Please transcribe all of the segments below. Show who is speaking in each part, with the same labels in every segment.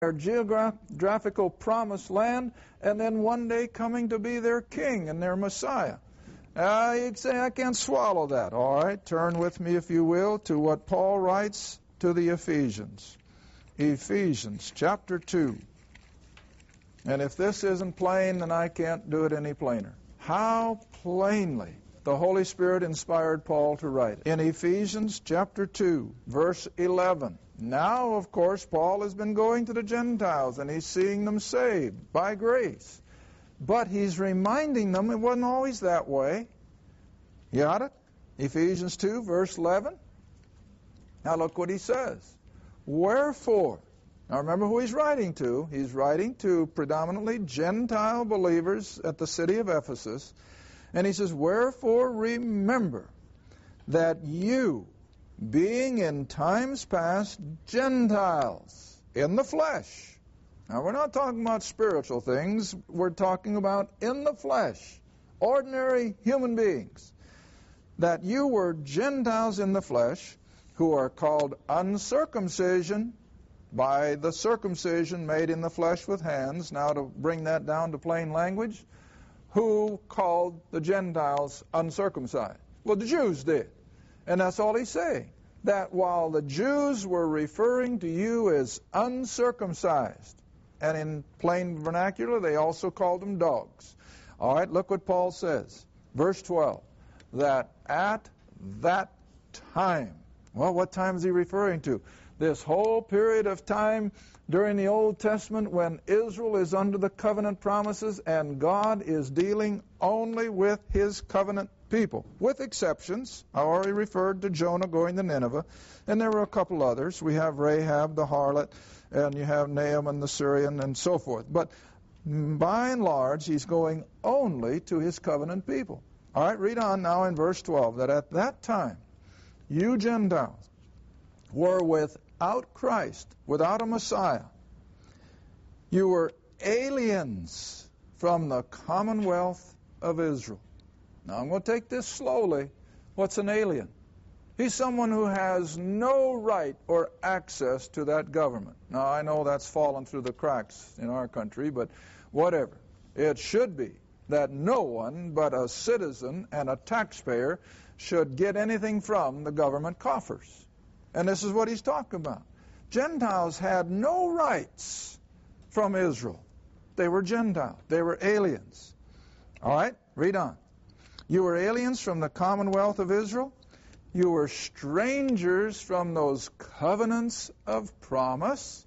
Speaker 1: their geographical promised land, and then one day coming to be their king and their Messiah. You'd say, I can't swallow that. All right, turn with me, if you will, to what Paul writes to the Ephesians. Ephesians chapter 2. And if this isn't plain, then I can't do it any plainer. How plainly the Holy Spirit inspired Paul to write it. In Ephesians chapter 2, verse 11. Now, of course, Paul has been going to the Gentiles, and he's seeing them saved by grace. But he's reminding them it wasn't always that way. You got it? Ephesians 2, verse 11. Now look what he says. Wherefore, now remember who he's writing to. He's writing to predominantly Gentile believers at the city of Ephesus. And he says, wherefore remember that you, being in times past Gentiles in the flesh. Now we're not talking about spiritual things. We're talking about in the flesh, ordinary human beings. That you were Gentiles in the flesh, who are called uncircumcision by the circumcision made in the flesh with hands. Now to bring that down to plain language, who called the Gentiles uncircumcised? Well, the Jews did. And that's all he's saying. That while the Jews were referring to you as uncircumcised, and in plain vernacular, they also called them dogs. All right, look what Paul says. Verse 12. That at that time. Well, what time is he referring to? This whole period of time during the Old Testament when Israel is under the covenant promises and God is dealing only with his covenant people, with exceptions. I already referred to Jonah going to Nineveh, and there were a couple others. We have Rahab the harlot, and you have Naaman the Syrian, and so forth. But by and large, he's going only to his covenant people. All right, read on now in verse 12, that at that time, you Gentiles were without Christ, without a Messiah. You were aliens from the commonwealth of Israel. Now, I'm going to take this slowly. What's an alien? He's someone who has no right or access to that government. Now, I know that's fallen through the cracks in our country, but whatever. It should be that no one but a citizen and a taxpayer should get anything from the government coffers. And this is what he's talking about. Gentiles had no rights from Israel. They were Gentiles. They were aliens. All right, read on. You were aliens from the commonwealth of Israel. You were strangers from those covenants of promise.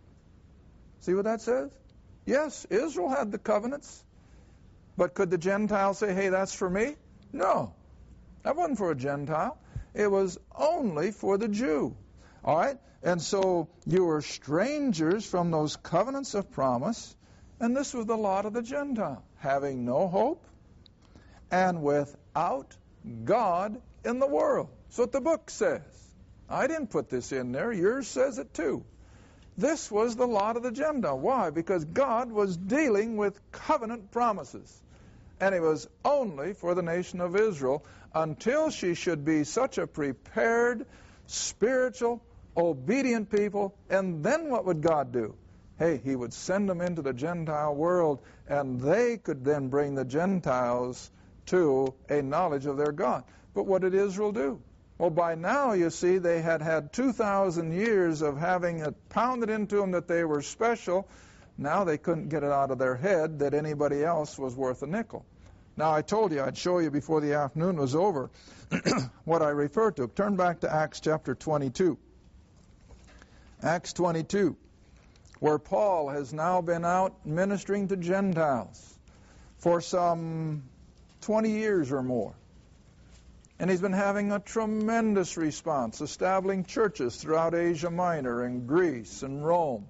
Speaker 1: See what that says? Yes, Israel had the covenants. But could the Gentile say, hey, that's for me? No. That wasn't for a Gentile. It was only for the Jew. All right? And so you were strangers from those covenants of promise, and this was the lot of the Gentile, having no hope and without God in the world. That's what the book says. I didn't put this in there. Yours says it too. This was the lot of the Gentile. Why? Because God was dealing with covenant promises. And it was only for the nation of Israel until she should be such a prepared, spiritual, obedient people. And then what would God do? Hey, he would send them into the Gentile world, and they could then bring the Gentiles to a knowledge of their God. But what did Israel do? Well, by now, you see, they had had 2,000 years of having it pounded into them that they were special. Now they couldn't get it out of their head that anybody else was worth a nickel. Now, I told you I'd show you before the afternoon was over what I referred to. Turn back to Acts chapter 22. Acts 22, where Paul has now been out ministering to Gentiles for some 20 years or more. And he's been having a tremendous response, establishing churches throughout Asia Minor and Greece and Rome.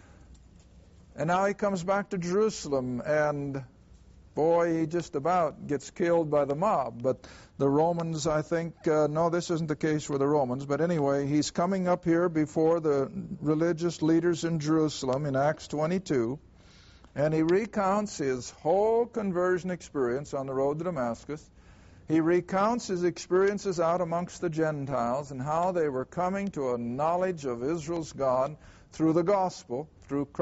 Speaker 1: And now he comes back to Jerusalem, and boy, he just about gets killed by the mob. But the Romans, I think, no, this isn't the case for the Romans. But anyway, he's coming up here before the religious leaders in Jerusalem in Acts 22. And he recounts his whole conversion experience on the road to Damascus. He recounts his experiences out amongst the Gentiles and how they were coming to a knowledge of Israel's God through the gospel, through Christ.